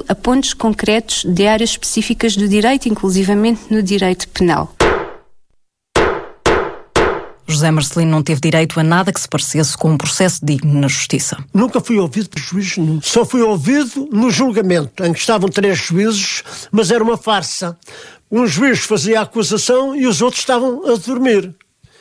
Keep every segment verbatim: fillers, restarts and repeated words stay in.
muito a pontos concretos de áreas específicas do direito, inclusivamente no direito penal. José Marcelino não teve direito a nada que se parecesse com um processo digno na justiça. Nunca fui ouvido por juiz nenhum. Só fui ouvido no julgamento, em que estavam três juízes, mas era uma farsa. Um juiz fazia a acusação e os outros estavam a dormir.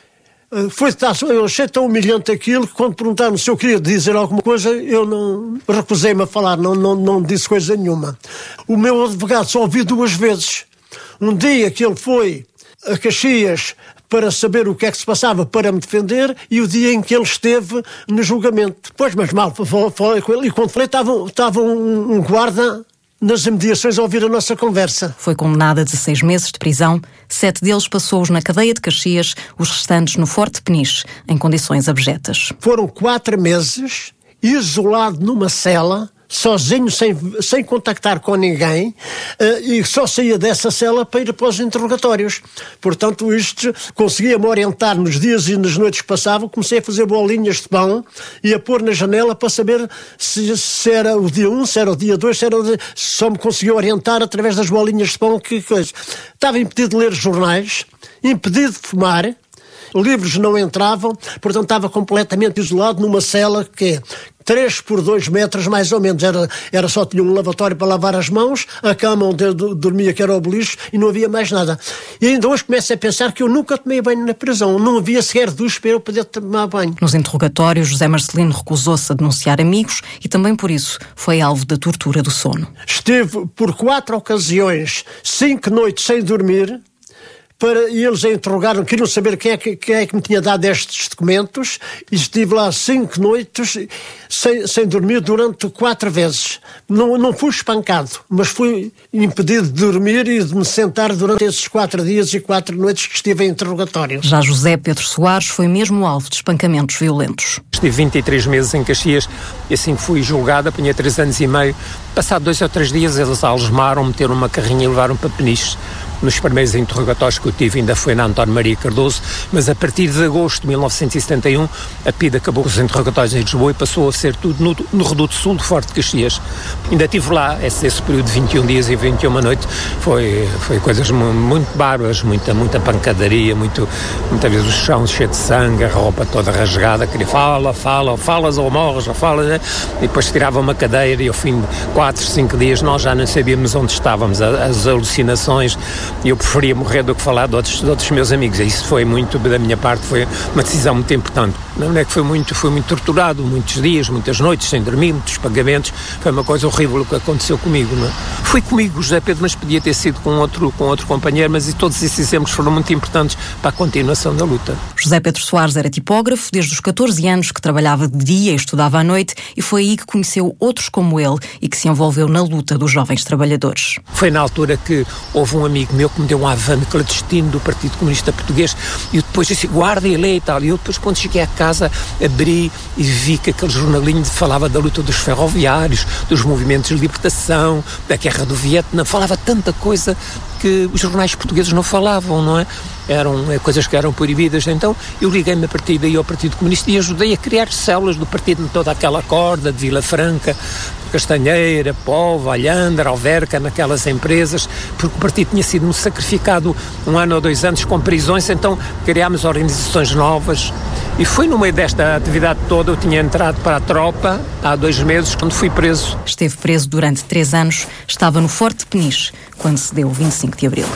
Foi, eu achei tão humilhante aquilo que quando perguntaram se eu queria dizer alguma coisa, eu não recusei-me a falar, não, não, não disse coisa nenhuma. O meu advogado só ouvi duas vezes. Um dia que ele foi a Caxias para saber o que é que se passava para me defender, e o dia em que ele esteve no julgamento. Pois, mas mal falei com ele, e quando falei estava, estava um, um guarda nas imediações a ouvir a nossa conversa. Foi condenado a dezesseis meses de prisão, sete deles passou-os na cadeia de Caxias, os restantes no Forte Peniche, em condições abjetas. Foram quatro meses, isolado numa cela, sozinho, sem, sem contactar com ninguém, uh, e só saía dessa cela para ir para os interrogatórios. Portanto, isto conseguia-me orientar nos dias e nas noites que passavam. Comecei a fazer bolinhas de pão e a pôr na janela para saber se, se era o dia um, se era o dia dois, se era o dia... Só me conseguia orientar através das bolinhas de pão. Que coisa. Estava impedido de ler jornais, impedido de fumar, livros não entravam, portanto estava completamente isolado numa cela que é três por dois metros mais ou menos, era, era só tinha um lavatório para lavar as mãos, a cama onde eu dormia que era o beliche e não havia mais nada. E ainda hoje começo a pensar que eu nunca tomei banho na prisão, não havia sequer duche para eu poder tomar banho. Nos interrogatórios, José Marcelino recusou-se a denunciar amigos e também por isso foi alvo da tortura do sono. Estive por quatro ocasiões, cinco noites sem dormir, para, e eles a interrogaram, queriam saber quem é, que, quem é que me tinha dado estes documentos, e estive lá cinco noites sem, sem dormir durante quatro vezes. Não, não fui espancado, mas fui impedido de dormir e de me sentar durante esses quatro dias e quatro noites que estive em interrogatório. Já José Pedro Soares foi mesmo alvo de espancamentos violentos. Estive vinte e três meses em Caxias e assim que fui julgado, apanhei três anos e meio. Passado dois ou três dias eles algemaram, meteram uma carrinha e levaram para Peniche. Nos primeiros interrogatórios que eu tive ainda foi na António Maria Cardoso, mas a partir de agosto de mil novecentos e setenta e um a P I D acabou com os interrogatórios em Lisboa e passou a ser tudo no, no Reduto Sul do Forte de Caxias. Ainda estive lá, esse, esse período de vinte e um dias e vinte e uma noites, foi, foi coisas muito bárbaras, muita, muita pancadaria, muito, muitas vezes o chão cheio de sangue, a roupa toda rasgada, queria fala, fala, falas ou morres, ou falas, né? E depois tirava uma cadeira e ao fim de quatro, cinco dias nós já não sabíamos onde estávamos, as alucinações. Eu preferia morrer do que falar de outros, de outros meus amigos. Isso foi muito, da minha parte, foi uma decisão muito importante. Não é que foi muito, foi muito torturado, muitos dias, muitas noites, sem dormir, muitos pagamentos. Foi uma coisa horrível o que aconteceu comigo, não é? Foi comigo, José Pedro, mas podia ter sido com outro, com outro companheiro, mas e todos esses exemplos foram muito importantes para a continuação da luta. José Pedro Soares era tipógrafo, desde os catorze anos que trabalhava de dia e estudava à noite, e foi aí que conheceu outros como ele e que se envolveu na luta dos jovens trabalhadores. Foi na altura que houve um amigo meu que me deu um avante clandestino do Partido Comunista Português e eu depois disse, guarda e lê e tal. E eu depois, quando cheguei a casa, abri e vi que aquele jornalinho falava da luta dos ferroviários, dos movimentos de libertação, da guerra do Vietnã, falava tanta coisa que os jornais portugueses não falavam, não é? Eram é, coisas que eram proibidas. Então eu liguei-me a partir daí ao Partido Comunista e ajudei a criar células do partido, toda aquela corda de Vila Franca, Castanheira, Póvoa, Alhandra, Alverca, naquelas empresas, porque o partido tinha sido sacrificado um ano ou dois anos com prisões, então criámos organizações novas. E foi no meio desta atividade toda, eu tinha entrado para a tropa há dois meses, quando fui preso. Esteve preso durante três anos, estava no Forte Peniche, quando se deu o vinte e cinco de abril.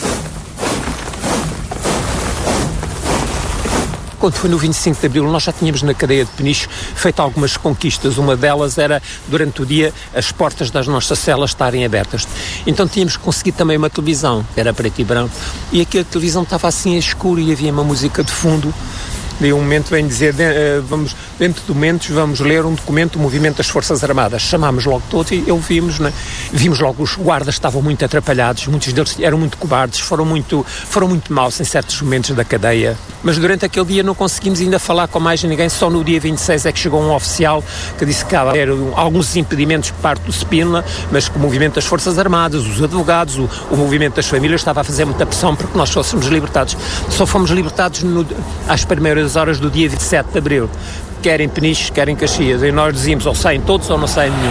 Quando foi no vinte e cinco de abril, nós já tínhamos na cadeia de Peniche feito algumas conquistas. Uma delas era, durante o dia, as portas das nossas celas estarem abertas. Então tínhamos conseguido também uma televisão, que era preto e branco, e aquela televisão estava assim escura e havia uma música de fundo. De um momento vem dizer, de, uh, vamos, dentro de momentos vamos ler um documento do movimento das Forças Armadas. Chamámos logo todos e ouvimos, né? Vimos logo os guardas estavam muito atrapalhados, muitos deles eram muito cobardes, foram muito, foram muito maus em certos momentos da cadeia. Mas durante aquele dia não conseguimos ainda falar com mais ninguém, só no dia vinte e seis é que chegou um oficial que disse que havia alguns impedimentos por parte do Spínola, mas que o movimento das Forças Armadas, os advogados, o, o movimento das famílias estava a fazer muita pressão para que nós fôssemos libertados. Só fomos libertados no, às primeiras horas do dia vinte e sete de abril, quer em Peniche, quer em Caxias, e nós dizíamos ou saem todos ou não sai nenhum.